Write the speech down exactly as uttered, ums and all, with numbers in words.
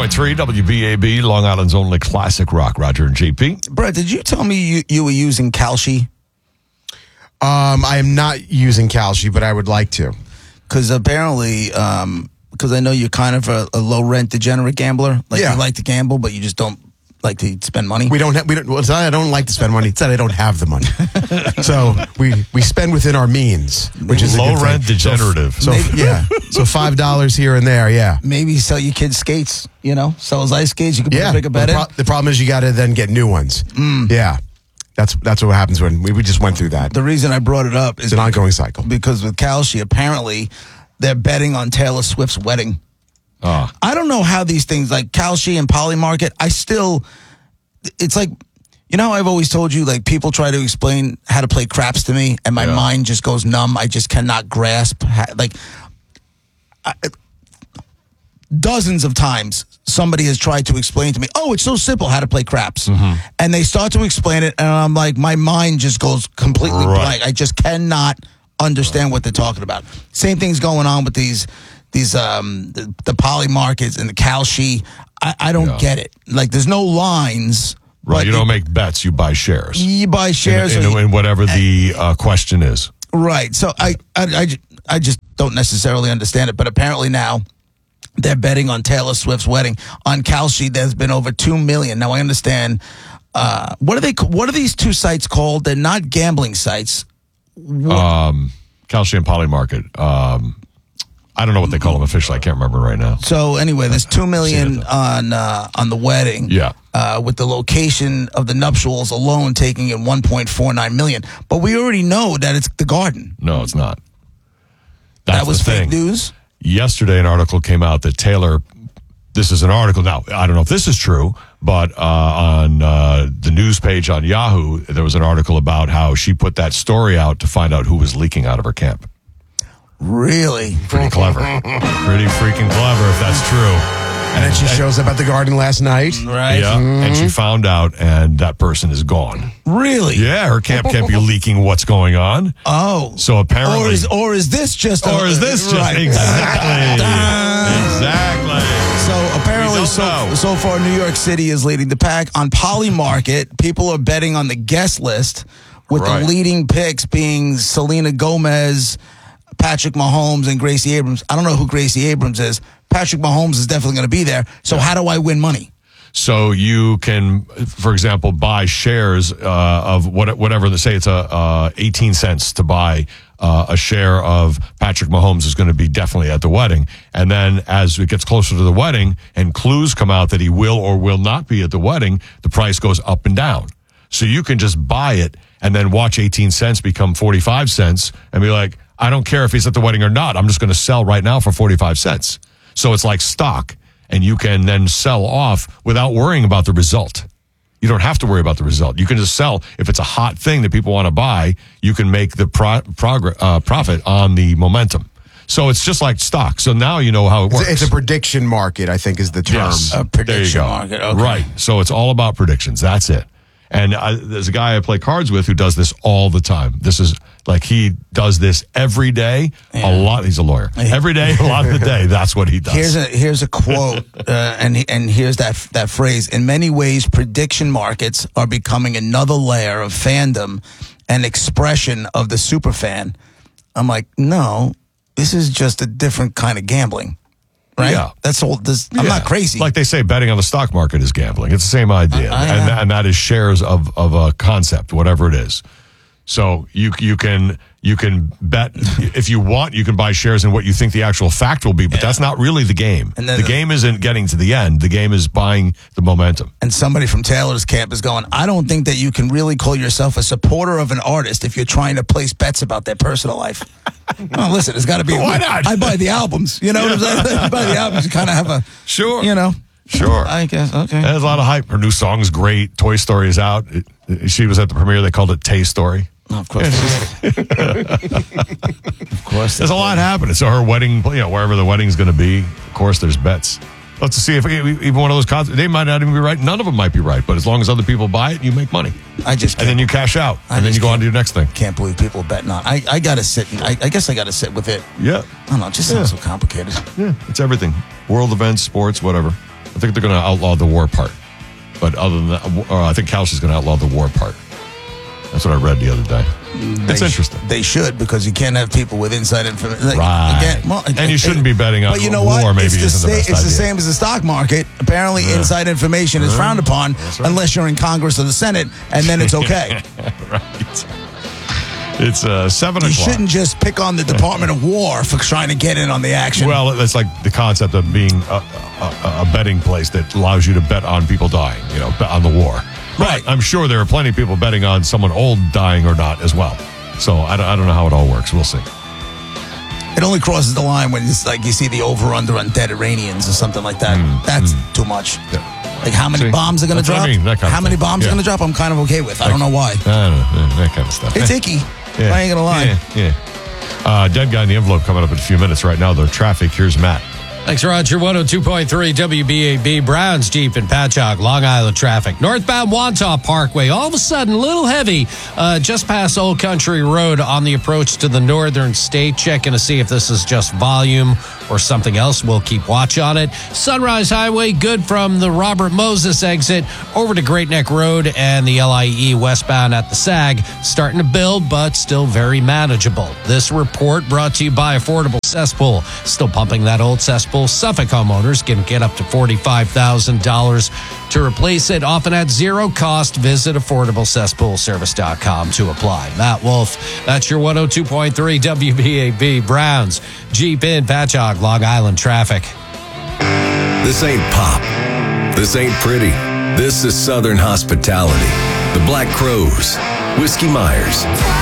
point three W B A B, Long Island's only classic rock. Roger and J P. Brett, did you tell me you, you were using Kalshi? Um, I am not using Kalshi, but I would like to. Because apparently, um, because I know you're kind of a, a low-rent degenerate gambler. Like Yeah. you like to gamble, but you just don't like to spend money. We don't have, we don't, well, it's not I don't like to spend money. It's that I don't have the money. So we, we spend within our means, which is a Low good thing. rent degenerative. So, so yeah. So five dollars here and there, yeah. Maybe sell your kids skates, you know? Sell his ice skates. You can put Yeah. a bigger bet the, in. pro- the problem is you got to then get new ones. Yeah. That's that's what happens when we, we just went through that. The reason I brought it up is It's an ongoing cycle. because with Kalshi, apparently, they're betting on Taylor Swift's wedding. Oh. I don't know how these things, like Kalshi and Polymarket, I still, it's like, you know how I've always told you, like, people try to explain how to play craps to me, and my Yeah. mind just goes numb. I just cannot grasp, how, like, I, dozens of times somebody has tried to explain to me, oh, it's so simple how to play craps. Mm-hmm. And they start to explain it, and I'm like, my mind just goes completely Right. blank. I just cannot understand what they're talking about. Same thing's going on with these these um the, the poly markets and the Kalshi. I, I don't Yeah. get it. Like, there's no lines. Right, but you don't make bets, you buy shares. you buy shares. in, or in, you- in whatever the uh, question is. Right. So I, I, I, ju- I just don't necessarily understand it. But apparently now they're betting on Taylor Swift's wedding. On Kalshi, there's been over two million. Now I understand. Uh, what are they? What are these two sites called? They're not gambling sites. Um, Kalshi and Polymarket. Um, I don't know what they call them officially. I can't remember right now. So anyway, there's two million it, on uh, on the wedding. Yeah. Uh, with the location of the nuptials alone taking in one point four nine million. But we already know that it's the Garden. No, it's not. That's that was the fake thing. news. Yesterday, an article came out that Taylor, this is an article. Now, I don't know if this is true, but uh, on uh, the news page on Yahoo, there was an article about how she put that story out to find out who was leaking out of her camp. Really? Pretty clever. Pretty freaking clever if that's true. And then she shows up at the Garden last night. Right. Yeah, and she found out, and that person is gone. Really? Yeah, her camp can't be leaking what's going on. Oh. So apparently, Or is or is this just? or a, is this just right. exactly, exactly? So apparently, We don't so, know. so far, New York City is leading the pack. On Polymarket, people are betting on the guest list, with Right. the leading picks being Selena Gomez, Patrick Mahomes, and Gracie Abrams. I don't know who Gracie Abrams is. Patrick Mahomes is definitely going to be there. So how do I win money? So you can, for example, buy shares uh, of what, whatever. Let's say it's a uh, eighteen cents to buy uh, a share of Patrick Mahomes is going to be definitely at the wedding. And then as it gets closer to the wedding and clues come out that he will or will not be at the wedding, the price goes up and down. So you can just buy it and then watch eighteen cents become forty-five cents and be like, I don't care if he's at the wedding or not. I'm just going to sell right now for forty-five cents. So it's like stock, and you can then sell off without worrying about the result. You don't have to worry about the result. You can just sell. If it's a hot thing that people want to buy, you can make the pro- progr- uh, profit on the momentum. So it's just like stock. So now you know how it works. It's a prediction market, I think, is the term. Yes. A prediction There you go. market, okay. Right. So it's all about predictions. That's it. And I, there's a guy I play cards with who does this all the time. This is like he does this every day. Yeah. A lot. He's a lawyer. Every day, a lot of the day. That's what he does. Here's a here's a quote, uh, and and here's that that phrase. In many ways, prediction markets are becoming another layer of fandom and expression of the superfan. I'm like, no, this is just a different kind of gambling, right? Yeah. That's all. This, I'm Yeah. not crazy. Like they say, betting on the stock market is gambling. It's the same idea, I- I and, know. and that is shares of of a concept, whatever it is. So you you can you can bet if you want. You can buy shares in what you think the actual fact will be, but that's not really the game. And then the the- game isn't getting to the end. The game is buying the momentum. and somebody from Taylor's camp is going, I don't think that you can really call yourself a supporter of an artist if you're trying to place bets about their personal life. Oh, listen, it's got to be. Why not? I buy the albums. You know what I'm saying? I buy the albums. You kind of have a, Sure. you know. Sure. I guess, okay. There's a lot of hype. Her new song's great. Toy Story is out. It, it- she was at the premiere. They called it Tay Story. Oh, of course. Of course. There's a lot happening. So her wedding, you know, wherever the wedding's going to be, of course, there's bets. Let's see if even one of those concerts, they might not even be right. None of them might be right. But as long as other people buy it, you make money. I just And then you cash out. I And then just you go on can't- to your next thing. can't believe people betting on. I, I got to sit. And, I, I guess I got to sit with it. Yeah. I don't know. It just sounds so complicated. Yeah. It's everything. World events, sports, whatever. I think they're going to outlaw the war part. But other than that, uh, I think Kelsey's going to outlaw the war part. That's what I read the other day. It's They sh- interesting. They should, because you can't have people with inside information. Like, Right. Again, well, And you shouldn't be betting on But you know war, what? maybe it's the, isn't the sa- best it's the idea. same as the stock market. Apparently, Yeah. inside information is frowned upon That's right. unless you're in Congress or the Senate, and then it's okay. Right. It's uh, seven You o'clock. shouldn't just pick on the Department of War for trying to get in on the action. Well, that's like the concept of being a, a, a betting place that allows you to bet on people dying, you know, bet on the war. Right. But I'm sure there are plenty of people betting on someone old dying or not as well. So I don't, I don't know how it all works. We'll see. It only crosses the line when it's like you see the over-under on dead Iranians or something like that. That's too much. Mm, Yeah. Like how many See, bombs are going to that's what drop? I mean, that kind of how many thing. bombs Yeah. are going to drop? I'm kind of okay with. I don't know why. I don't know, that kind of stuff. It's icky. Yeah. I ain't going to lie. Yeah, yeah. Uh, dead guy in the envelope coming up in a few minutes. Right now, the traffic. Here's Matt. Thanks, Roger. one oh two point three W B A B. Browns Jeep in Patchogue, Long Island traffic. Northbound Wantagh Parkway, all of a sudden a little heavy uh, just past Old Country Road on the approach to the northern state. Checking to see if this is just volume or something else. We'll keep watch on it. Sunrise Highway, good from the Robert Moses exit over to Great Neck Road and the L I E westbound at the Sag. Starting to build, but still very manageable. This report brought to you by Affordable Cesspool. Still pumping that old cesspool. Suffolk homeowners can get up to forty-five thousand dollars to replace it, often at zero cost. Visit affordable cesspool service dot com to apply. Matt Wolf, that's your one oh two point three W B A B. Browns Jeep in Patchogue, Long Island traffic. This ain't pop. This ain't pretty. This is Southern hospitality. The Black Crows, Whiskey Myers,